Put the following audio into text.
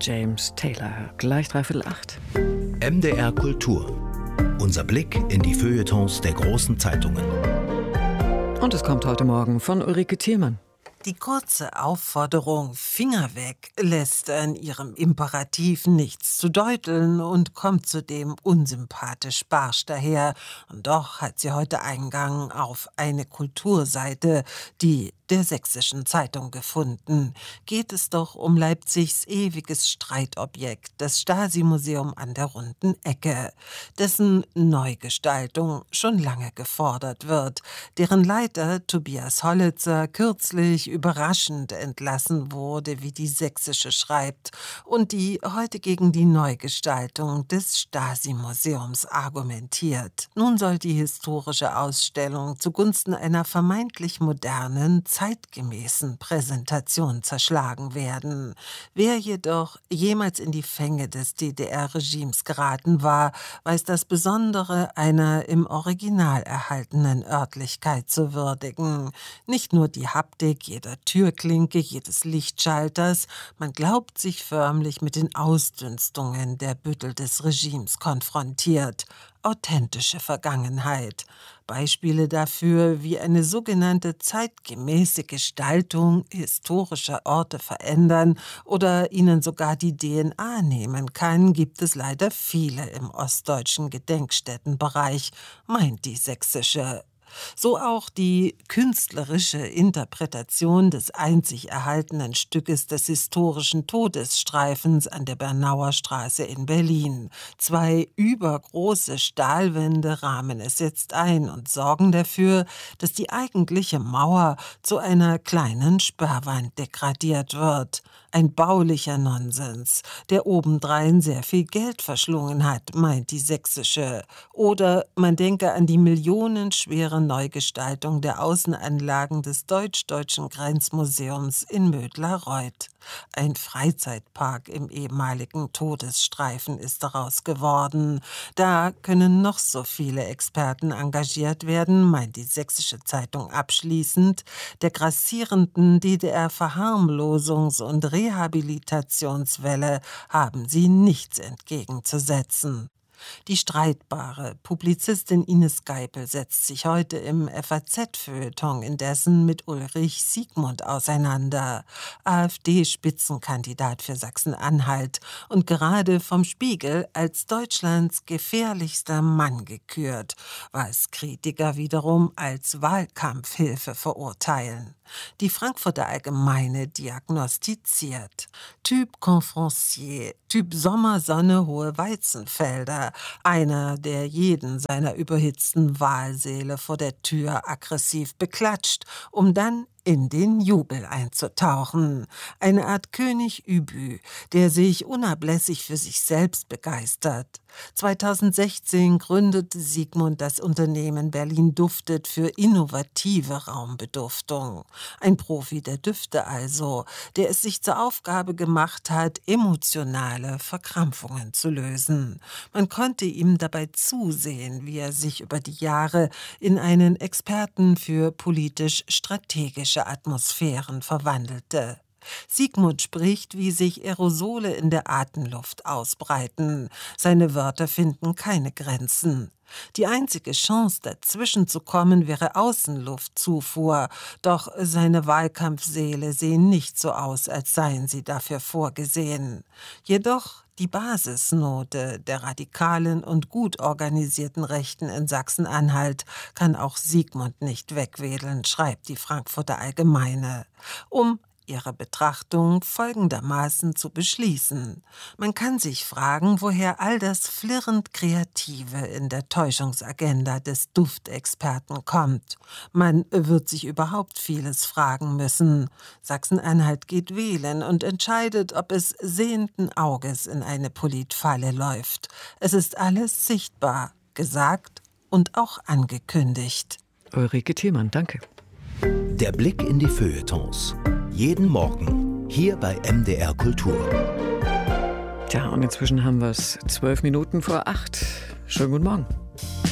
James Taylor. Gleich 7:45. MDR Kultur. Unser Blick in die Feuilletons der großen Zeitungen. Und es kommt heute Morgen von Ulrike Thielmann. Die kurze Aufforderung Finger weg lässt an ihrem Imperativ nichts zu deuteln und kommt zudem unsympathisch barsch daher. Und doch hat sie heute Eingang auf eine Kulturseite, die der Sächsischen Zeitung gefunden. Geht es doch um Leipzigs ewiges Streitobjekt, das Stasi-Museum an der Runden Ecke, dessen Neugestaltung schon lange gefordert wird, deren Leiter Tobias Hollitzer kürzlich überraschend entlassen wurde, wie die Sächsische schreibt, und die heute gegen die Neugestaltung des Stasi-Museums argumentiert. Nun soll die historische Ausstellung zugunsten einer vermeintlich modernen, zeitgemäßen Präsentation zerschlagen werden. Wer jedoch jemals in die Fänge des DDR-Regimes geraten war, weiß das Besondere einer im Original erhaltenen Örtlichkeit zu würdigen. Nicht nur die Haptik jeder Türklinke, jedes Lichtschalters, man glaubt sich förmlich mit den Ausdünstungen der Büttel des Regimes konfrontiert. Authentische Vergangenheit. Beispiele dafür, wie eine sogenannte zeitgemäße Gestaltung historischer Orte verändern oder ihnen sogar die DNA nehmen kann, gibt es leider viele im ostdeutschen Gedenkstättenbereich, meint die Sächsische. So auch die künstlerische Interpretation des einzig erhaltenen Stückes des historischen Todesstreifens an der Bernauer Straße in Berlin. 2 übergroße Stahlwände rahmen es jetzt ein und sorgen dafür, dass die eigentliche Mauer zu einer kleinen Sperrwand degradiert wird. Ein baulicher Nonsens, der obendrein sehr viel Geld verschlungen hat, meint die Sächsische. Oder man denke an die millionenschwere Neugestaltung der Außenanlagen des Deutsch-Deutschen Grenzmuseums in Mödlareuth. Ein Freizeitpark im ehemaligen Todesstreifen ist daraus geworden. Da können noch so viele Experten engagiert werden, meint die Sächsische Zeitung abschließend. Der grassierenden DDR-Verharmlosungs- und Rehabilitationswelle haben sie nichts entgegenzusetzen. Die streitbare Publizistin Ines Geipel setzt sich heute im FAZ-Feuilleton indessen mit Ulrich Siegmund auseinander, AfD-Spitzenkandidat für Sachsen-Anhalt und gerade vom Spiegel als Deutschlands gefährlichster Mann gekürt, was Kritiker wiederum als Wahlkampfhilfe verurteilen. Die Frankfurter Allgemeine diagnostiziert: Typ Confrancier, Typ Sommersonne, hohe Weizenfelder, einer, der jeden seiner überhitzten Wahlsäle vor der Tür aggressiv beklatscht, um dann in den Jubel einzutauchen. Eine Art König Übü, der sich unablässig für sich selbst begeistert. 2016 gründete Siegmund das Unternehmen Berlin Duftet für innovative Raumbeduftung. Ein Profi der Düfte also, der es sich zur Aufgabe gemacht hat, emotionale Verkrampfungen zu lösen. Man konnte ihm dabei zusehen, wie er sich über die Jahre in einen Experten für politisch-strategische Atmosphären verwandelte. Siegmund spricht, wie sich Aerosole in der Atemluft ausbreiten. Seine Wörter finden keine Grenzen. Die einzige Chance, dazwischen zu kommen, wäre Außenluftzufuhr. Doch seine Wahlkampfsäle sehen nicht so aus, als seien sie dafür vorgesehen. Jedoch die Basisnote der radikalen und gut organisierten Rechten in Sachsen-Anhalt kann auch Siegmund nicht wegwedeln, schreibt die Frankfurter Allgemeine. Um ihre Betrachtung folgendermaßen zu beschließen: Man kann sich fragen, woher all das flirrend Kreative in der Täuschungsagenda des Duftexperten kommt. Man wird sich überhaupt vieles fragen müssen. Sachsen-Anhalt geht wählen und entscheidet, ob es sehenden Auges in eine Politfalle läuft. Es ist alles sichtbar, gesagt und auch angekündigt. Ulrike Thielmann, danke. Der Blick in die Feuilletons. Jeden Morgen hier bei MDR Kultur. Tja, und inzwischen haben wir es 12 Minuten vor 8. Schönen guten Morgen.